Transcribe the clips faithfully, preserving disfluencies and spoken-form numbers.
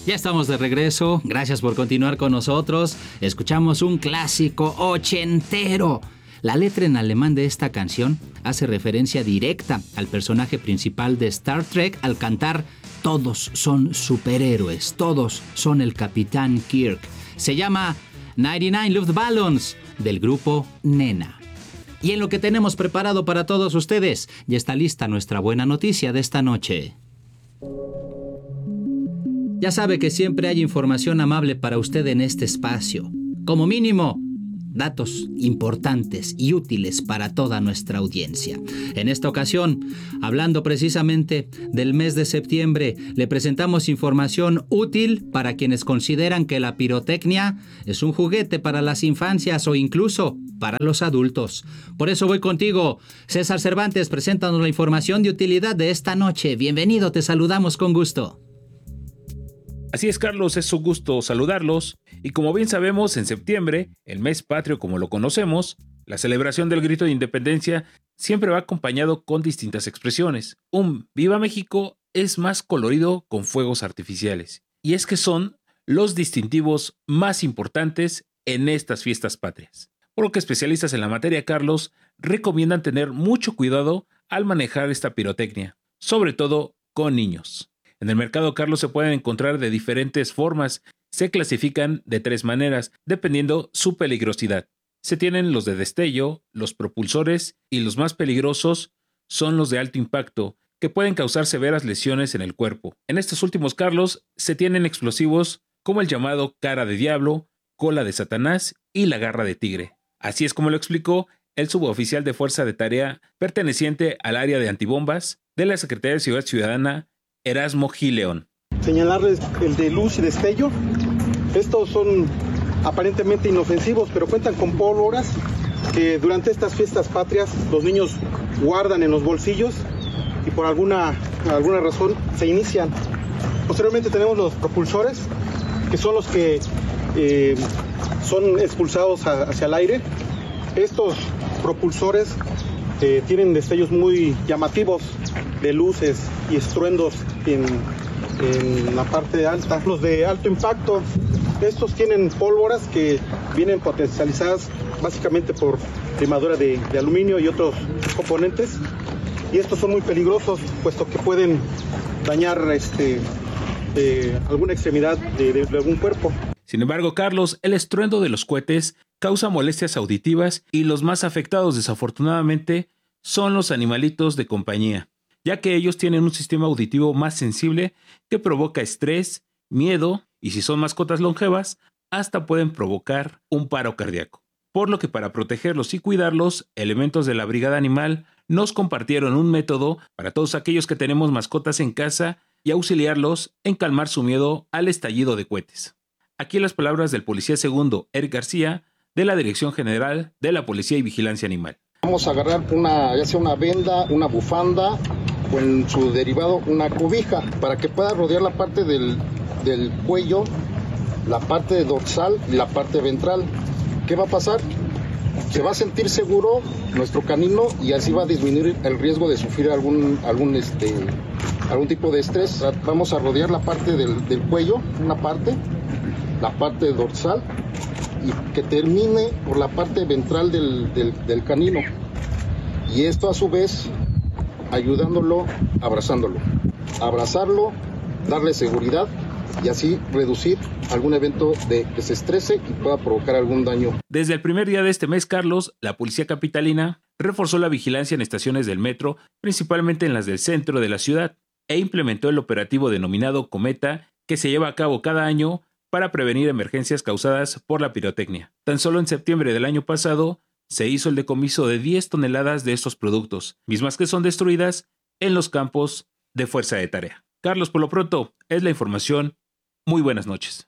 Ya estamos de regreso, gracias por continuar con nosotros. Escuchamos un clásico ochentero. La letra en alemán de esta canción hace referencia directa al personaje principal de Star Trek al cantar "Todos son superhéroes, todos son el Capitán Kirk". Se llama noventa y nueve Luftballons del grupo Nena. Y en lo que tenemos preparado para todos ustedes, ya está lista nuestra buena noticia de esta noche. Ya sabe que siempre hay información amable para usted en este espacio. Como mínimo, datos importantes y útiles para toda nuestra audiencia. En esta ocasión, hablando precisamente del mes de septiembre, le presentamos información útil para quienes consideran que la pirotecnia es un juguete para las infancias o incluso para los adultos. Por eso voy contigo, César Cervantes, preséntanos la información de utilidad de esta noche. Bienvenido, te saludamos con gusto. Así es, Carlos, es un gusto saludarlos. Y como bien sabemos, en septiembre, el mes patrio como lo conocemos, la celebración del grito de independencia siempre va acompañado con distintas expresiones. Un Viva México es más colorido con fuegos artificiales. Y es que son los distintivos más importantes en estas fiestas patrias. Por lo que especialistas en la materia, Carlos, recomiendan tener mucho cuidado al manejar esta pirotecnia, sobre todo con niños. En el mercado, Carlos, se pueden encontrar de diferentes formas. Se clasifican de tres maneras, dependiendo su peligrosidad. Se tienen los de destello, los propulsores y los más peligrosos son los de alto impacto, que pueden causar severas lesiones en el cuerpo. En estos últimos, Carlos, se tienen explosivos como el llamado cara de diablo, cola de Satanás y la garra de tigre. Así es como lo explicó el suboficial de Fuerza de Tarea perteneciente al área de antibombas de la Secretaría de Seguridad Ciudadana, Erasmo Gileón. Señalarles el de luz y destello. Estos son aparentemente inofensivos, pero cuentan con pólvoras que durante estas fiestas patrias los niños guardan en los bolsillos y por alguna, alguna razón se inician. Posteriormente tenemos los propulsores, que son los que eh, son expulsados a, hacia el aire. Estos propulsores eh, tienen destellos muy llamativos de luces y estruendos en, en la parte alta. Los de alto impacto, estos tienen pólvoras que vienen potencializadas básicamente por limadura de, de aluminio y otros componentes, y estos son muy peligrosos puesto que pueden dañar este, eh, alguna extremidad de, de, de algún cuerpo. Sin embargo, Carlos, el estruendo de los cohetes causa molestias auditivas y los más afectados, desafortunadamente, son los animalitos de compañía, ya que ellos tienen un sistema auditivo más sensible que provoca estrés, miedo y, si son mascotas longevas, hasta pueden provocar un paro cardíaco. Por lo que, para protegerlos y cuidarlos, elementos de la Brigada Animal nos compartieron un método para todos aquellos que tenemos mascotas en casa y auxiliarlos en calmar su miedo al estallido de cohetes. Aquí las palabras del policía segundo, Eric García, de la Dirección General de la Policía y Vigilancia Animal. Vamos a agarrar una, ya sea una venda, una bufanda o en su derivado una cobija para que pueda rodear la parte del, del cuello, la parte dorsal y la parte ventral. ¿Qué va a pasar? Se va a sentir seguro nuestro canino y así va a disminuir el riesgo de sufrir algún, algún, este, algún tipo de estrés. Vamos a rodear la parte del, del cuello, una parte, la parte dorsal, y que termine por la parte ventral del, del, del canino. Y esto a su vez ayudándolo, abrazándolo. Abrazarlo, darle seguridad y así reducir algún evento de que se estrese y pueda provocar algún daño. Desde el primer día de este mes, Carlos, la Policía Capitalina reforzó la vigilancia en estaciones del metro, principalmente en las del centro de la ciudad, e implementó el operativo denominado Cometa, que se lleva a cabo cada año para prevenir emergencias causadas por la pirotecnia. Tan solo en septiembre del año pasado se hizo el decomiso de diez toneladas de estos productos, mismas que son destruidas en los campos de Fuerza de Tarea. Carlos, por lo pronto, es la información. Muy buenas noches.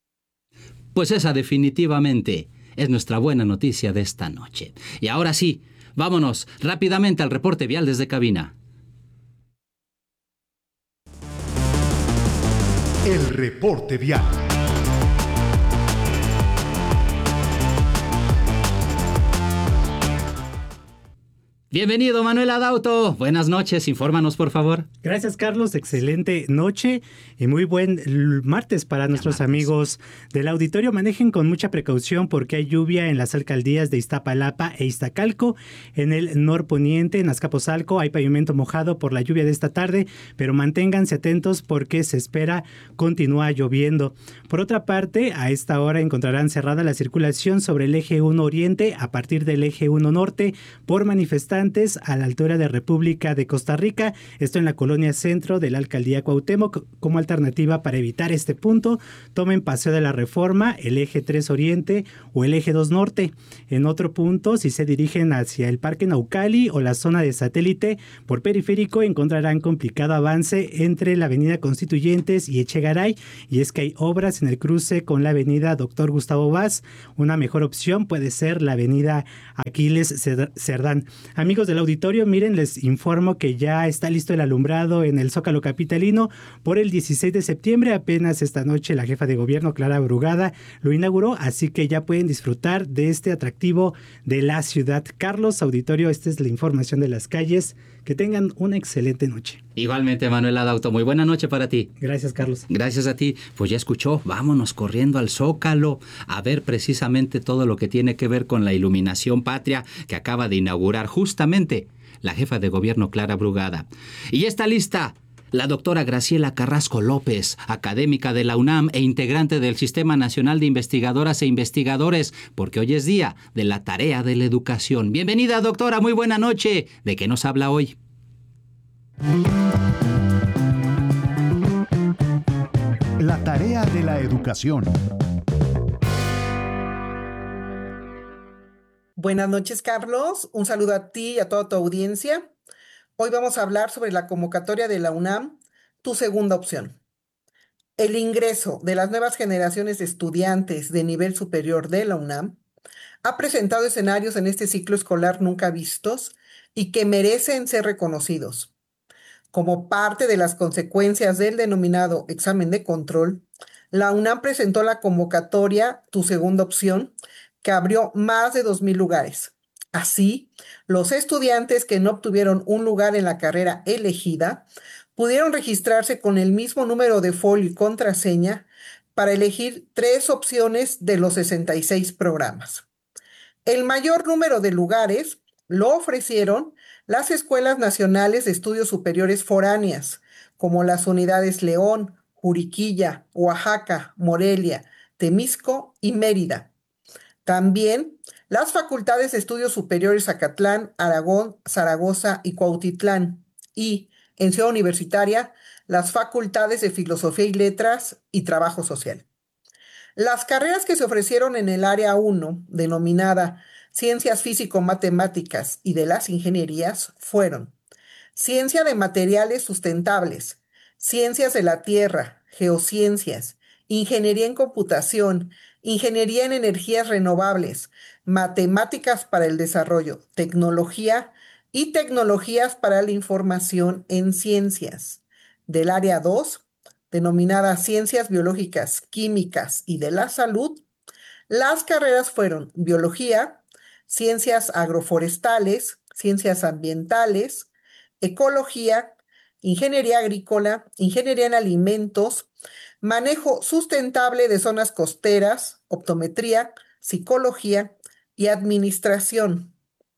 Pues esa definitivamente es nuestra buena noticia de esta noche. Y ahora sí, vámonos rápidamente al reporte vial desde cabina. El reporte vial. Bienvenido, Manuel Adauto. Buenas noches, infórmanos, por favor. Gracias, Carlos. Excelente noche y muy buen martes para nuestros amigos del auditorio. Manejen con mucha precaución porque hay lluvia en las alcaldías de Iztapalapa e Iztacalco. En el norponiente, en Azcapotzalco, hay pavimento mojado por la lluvia de esta tarde, pero manténganse atentos porque se espera continúa lloviendo. Por otra parte, a esta hora encontrarán cerrada la circulación sobre el eje uno Oriente a partir del eje uno Norte por manifestantes a la altura de República de Costa Rica, esto en la colonia centro de la alcaldía Cuauhtémoc. Como alternativa para evitar este punto, tomen Paseo de la Reforma, el eje tres Oriente o el eje dos Norte. En otro punto, si se dirigen hacia el Parque Naucali o la zona de Satélite, por periférico encontrarán complicado avance entre la avenida Constituyentes y Echegaray, y es que hay obras en el cruce con la avenida Doctor Gustavo Vaz. Una mejor opción puede ser la avenida Aquiles Cerdán. Amigos del auditorio, miren, les informo que ya está listo el alumbrado en el Zócalo capitalino por el dieciséis de septiembre. Apenas esta noche la jefa de gobierno, Clara Brugada, lo inauguró, así que ya pueden disfrutar de este atractivo de la ciudad. Carlos, auditorio, esta es la información de las calles. Que tengan una excelente noche. Igualmente, Manuel Adauto, muy buena noche para ti. Gracias, Carlos. Gracias a ti. Pues ya escuchó, vámonos corriendo al Zócalo a ver precisamente todo lo que tiene que ver con la iluminación patria que acaba de inaugurar justamente la jefa de gobierno Clara Brugada. Y ya está lista la doctora Graciela Carrasco López, académica de la UNAM e integrante del Sistema Nacional de Investigadoras e Investigadores, porque hoy es día de la tarea de la educación. Bienvenida, doctora, muy buena noche. ¿De qué nos habla hoy? La tarea de la educación. Buenas noches, Carlos. Un saludo a ti y a toda tu audiencia. Hoy vamos a hablar sobre la convocatoria de la UNAM, tu segunda opción. El ingreso de las nuevas generaciones de estudiantes de nivel superior de la UNAM ha presentado escenarios en este ciclo escolar nunca vistos y que merecen ser reconocidos. Como parte de las consecuencias del denominado examen de control, la UNAM presentó la convocatoria Tu Segunda Opción, que abrió más de dos mil lugares. Así, los estudiantes que no obtuvieron un lugar en la carrera elegida pudieron registrarse con el mismo número de folio y contraseña para elegir tres opciones de los sesenta y seis programas. El mayor número de lugares lo ofrecieron las Escuelas Nacionales de Estudios Superiores Foráneas, como las unidades León, Juriquilla, Oaxaca, Morelia, Temisco y Mérida. También las facultades de estudios superiores Acatlán, Aragón, Zaragoza y Cuautitlán. Y, en Ciudad Universitaria, las facultades de Filosofía y Letras y Trabajo Social. Las carreras que se ofrecieron en el área uno, denominada Ciencias Físico-Matemáticas y de las Ingenierías, fueron Ciencia de Materiales Sustentables, Ciencias de la Tierra, Geociencias, Ingeniería en Computación, Ingeniería en Energías Renovables, Matemáticas para el Desarrollo, Tecnología y Tecnologías para la Información en Ciencias. Del área dos, denominada Ciencias Biológicas, Químicas y de la Salud, las carreras fueron Biología, Ciencias Agroforestales, Ciencias Ambientales, Ecología, Ingeniería Agrícola, Ingeniería en Alimentos, Manejo Sustentable de Zonas Costeras, Optometría, Psicología y Administración.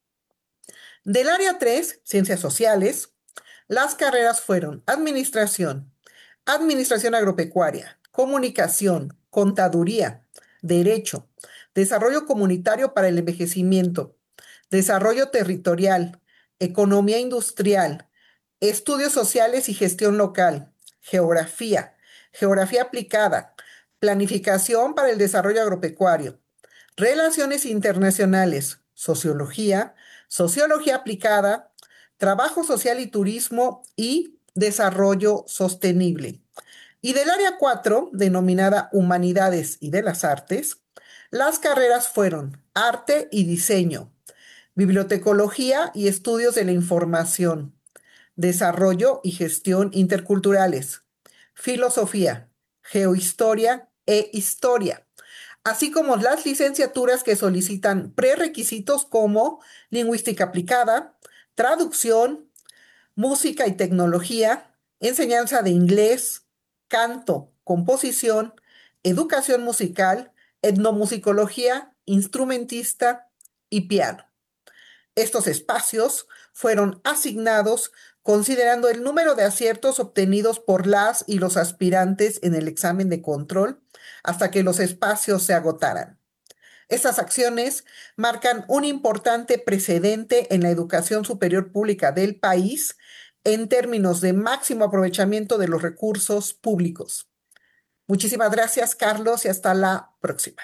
Del área tres, Ciencias Sociales, las carreras fueron Administración, Administración Agropecuaria, Comunicación, Contaduría, Derecho, Desarrollo Comunitario para el Envejecimiento, Desarrollo Territorial, Economía Industrial, Estudios Sociales y Gestión Local, Geografía, Geografía Aplicada, Planificación para el Desarrollo Agropecuario, Relaciones Internacionales, Sociología, Sociología Aplicada, Trabajo Social y Turismo y Desarrollo Sostenible. Y del área cuatro, denominada Humanidades y de las Artes, las carreras fueron Arte y Diseño, Bibliotecología y Estudios de la Información, Desarrollo y Gestión Interculturales, Filosofía, Geohistoria e Historia, así como las licenciaturas que solicitan prerequisitos como Lingüística Aplicada, traducción, música y tecnología, enseñanza de inglés, canto, composición, educación musical, etnomusicología, instrumentista y piano. Estos espacios fueron asignados considerando el número de aciertos obtenidos por las y los aspirantes en el examen de control hasta que los espacios se agotaran. Estas acciones marcan un importante precedente en la educación superior pública del país en términos de máximo aprovechamiento de los recursos públicos. Muchísimas gracias, Carlos, y hasta la próxima.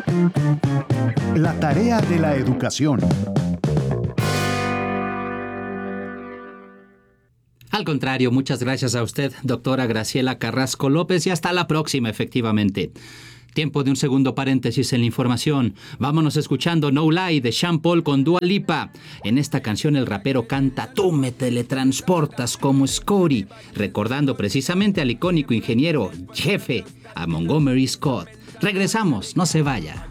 La tarea de la educación. Al contrario, muchas gracias a usted, doctora Graciela Carrasco López, y hasta la próxima, efectivamente. Tiempo de un segundo paréntesis en la información. Vámonos escuchando No Lie de Sean Paul con Dua Lipa. En esta canción el rapero canta "Tú me teletransportas como Scotty", recordando precisamente al icónico ingeniero jefe, a Montgomery Scott. Regresamos, no se vaya.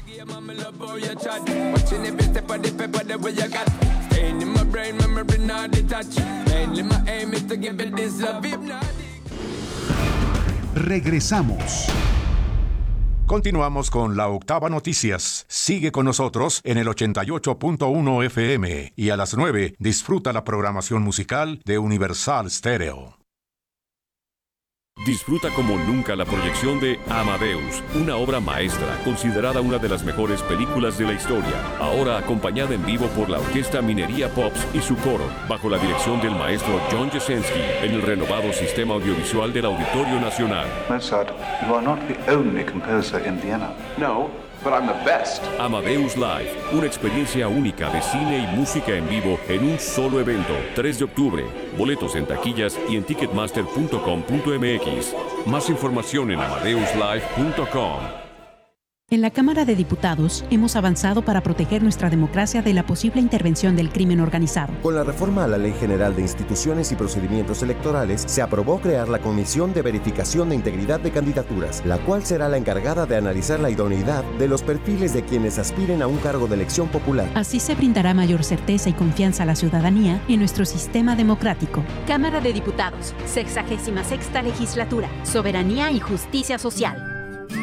Regresamos. Continuamos con la Octava Noticias. Sigue con nosotros en el ochenta y ocho punto uno F M y a las nueve disfruta la programación musical de Universal Stereo. Disfruta como nunca la proyección de Amadeus, una obra maestra considerada una de las mejores películas de la historia. Ahora acompañada en vivo por la Orquesta Minería Pops y su coro, bajo la dirección del maestro John Jasenski, en el renovado sistema audiovisual del Auditorio Nacional. Mozart, you are not the only composer in Vienna. No, but I'm the best. Amadeus Live, una experiencia única de cine y música en vivo en un solo evento. tres de octubre. Boletos en taquillas y en ticketmaster punto com punto m x. Más información en amadeus live punto com. En la Cámara de Diputados hemos avanzado para proteger nuestra democracia de la posible intervención del crimen organizado. Con la reforma a la Ley General de Instituciones y Procedimientos Electorales, se aprobó crear la Comisión de Verificación de Integridad de Candidaturas, la cual será la encargada de analizar la idoneidad de los perfiles de quienes aspiren a un cargo de elección popular. Así se brindará mayor certeza y confianza a la ciudadanía en nuestro sistema democrático. Cámara de Diputados, sexagésima sexta Legislatura, Soberanía y Justicia Social.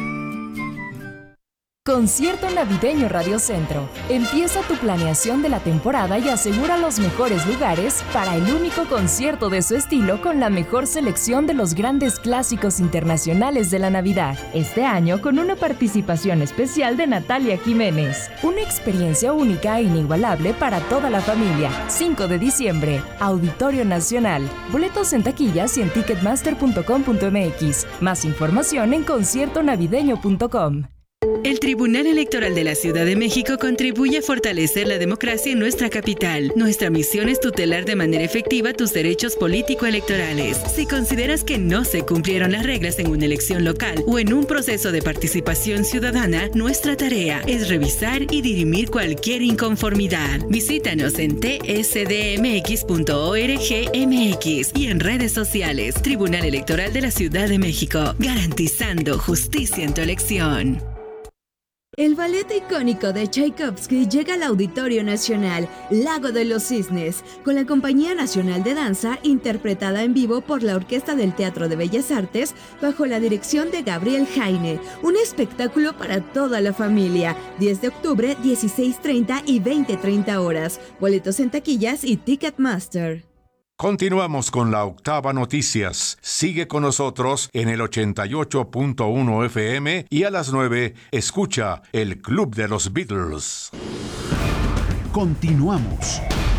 Concierto Navideño Radio Centro. Empieza tu planeación de la temporada y asegura los mejores lugares para el único concierto de su estilo con la mejor selección de los grandes clásicos internacionales de la Navidad. Este año con una participación especial de Natalia Jiménez. Una experiencia única e inigualable para toda la familia. cinco de diciembre, Auditorio Nacional. Boletos en taquillas y en ticketmaster punto com punto m x. Más información en concierto navideño punto com. El Tribunal Electoral de la Ciudad de México contribuye a fortalecer la democracia en nuestra capital. Nuestra misión es tutelar de manera efectiva tus derechos político-electorales. Si consideras que no se cumplieron las reglas en una elección local o en un proceso de participación ciudadana, nuestra tarea es revisar y dirimir cualquier inconformidad. Visítanos en t s d m x punto org m x y en redes sociales. Tribunal Electoral de la Ciudad de México, garantizando justicia en tu elección. El ballet icónico de Tchaikovsky llega al Auditorio Nacional, Lago de los Cisnes, con la Compañía Nacional de Danza, interpretada en vivo por la Orquesta del Teatro de Bellas Artes, bajo la dirección de Gabriel Jaine. Un espectáculo para toda la familia. diez de octubre, dieciséis treinta y veinte treinta horas. Boletos en taquillas y Ticketmaster. Continuamos con la Octava Noticias. Sigue con nosotros en el ochenta y ocho punto uno F M y a las nueve escucha el Club de los Beatles. Continuamos.